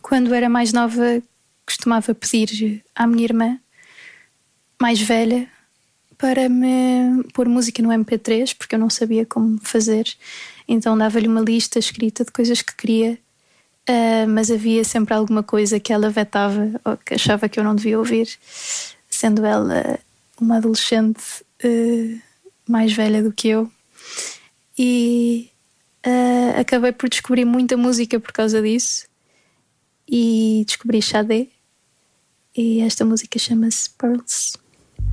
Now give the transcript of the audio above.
quando era mais nova, costumava pedir à minha irmã mais velha para me pôr música no MP3, porque eu não sabia como fazer. Então dava-lhe uma lista escrita de coisas que queria, mas havia sempre alguma coisa que ela vetava ou que achava que eu não devia ouvir, sendo ela uma adolescente mais velha do que eu. E acabei por descobrir muita música por causa disso, e descobri Xadé, e esta música chama-se Pearls.